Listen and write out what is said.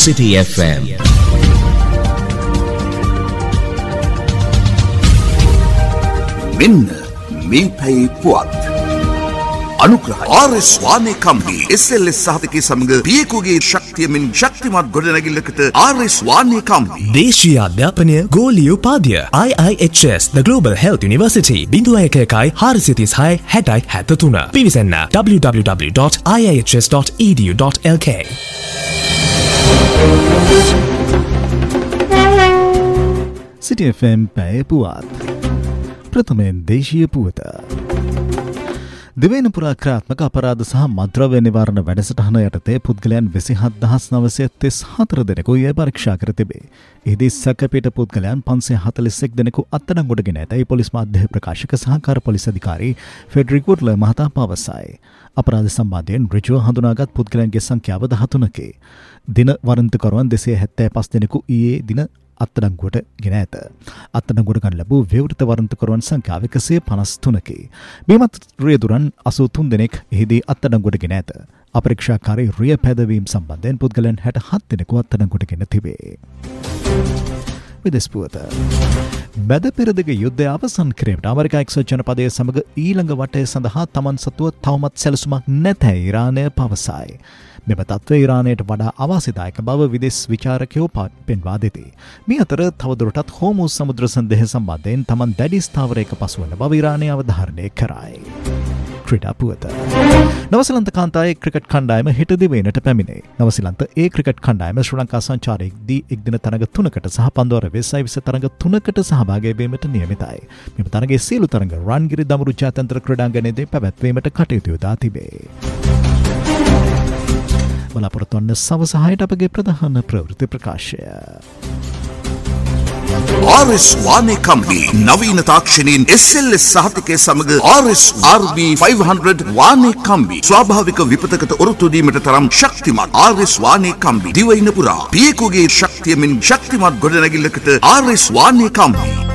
City FM. මෙන්න මේ පැයේ පුවත් අනුග්‍රහය RS වානේ කම්පනි SLS සහතිකයේ සමග පියකුගේ ශක්තියමින් ශක්තිමත් ගොඩනැගිල්ලකට RS වානේ කම්පනි දේශීය අධ්‍යාපනය ගෝලීය උපාධිය IIHS The Global Health University 01166063 පිවිසන්න www.iihs.edu.lk City FM පැයේ පුවත් ප්‍රථමයෙන් දේශීය පුවත දිවයින පුරා ක්‍රියාත්මක අපරාධ සහ මද්‍රව්‍ය නිවාරණ වැඩසටහන යටතේ පුද්ගලයන් 27944 දෙනෙකු ඊයේ පරීක්ෂා කර තිබේ. එහිදී සැකපිට පුද්ගලයන් 541 දෙනෙකු අත්අඩංගුවට ගෙන ඇතැයි පොලිස් මාධ්‍ය ප්‍රකාශක සහකාර පොලිස් අධිකාරී ෆෙඩරික් වුඩ්ල මහතා පවසයි. අපරාධ සම්බන්ධයෙන් ඍජුව හඳුනාගත් පුද්ගලයන්ගේ සංඛ්‍යාව 13කි. දින වරන්තුකරුවන් 275 දෙනෙකු ඊයේ දින අත්අඩංගුවට ගෙන ඇත. අත්අඩංගුවට ගන්න ලැබූ විවෘත වරන්තුකරුවන් සංඛ්‍යාව 153කි. බීමත් රියදුරන් 83 දෙනෙක් එහිදී අත්අඩංගුවට ගෙන ඇත. අපරීක්ෂාකාරී රිය පැදවීම සම්බන්ධයෙන් පුද්ගලයන් 67 දෙනෙකු අත්අඩංගුවට ගෙන තිබේ. විදේශ පුවත බැද පෙරදිග යුද්ධය අවසන් කිරීමට ඇමරිකා එක්සත් ජනපදයේ සමග ඊළඟ වටය සඳහා තමන් සතුව තවමත් සැලසුමක් නැතැයි ඉරානය පවසයි. මෙම තත්ත්වය ඉරානයට වඩා අවාසිදායක බව විදේශ විචාරකයෝ පෙන්වා දෙති. මේ අතර තවදුරටත් හෝමුස් සමුද්‍ර සන්දේහ සම්බන්ධයෙන් තමන් දැඩි ස්ථාවරයක පසුවන බව ඉරානය අවධාරණය කරයි. ක්‍රීඩා පුවත නවසිලන්ත කාන්තායේ ක්‍රිකට් කණ්ඩායම හෙට දිවයිනට පැමිණේ. නවසිලන්ත ඒ ක්‍රිකට් කණ්ඩායම ශ්‍රී ලංකා සංචාරයේදී එක්දින තරඟ 3කට සහ පන්දුවර 20 තරඟ 3කට සහභාගී වීමට නියමිතයි. මෙම තරඟයේ සියලු තරඟ රන්ගිරි දඹුරු ජාත්‍යන්තර ක්‍රීඩාංගණයේදී පැවැත්වීමට කටයුතු යොදා තිබේ. බලාපොරොත්තු වන සවස 6ට අපගේ ප්‍රධාන ප්‍රවෘත්ති ප්‍රකාශය. RS වානේ කම්පනි නවීන තාක්ෂණයෙන් SLS සහතිකයේ සමග RS RB 500 වානේ කම්බි ස්වාභාවික විපතකට ඔරොත්තු දීමට තරම් ශක්තිමත් RS වානේ කම්බි දිවයින පුරා පියකුගේ ශක්තියමින් ශක්තිමත් ගොඩනැගිල්ලකට RS වානේ කම්බි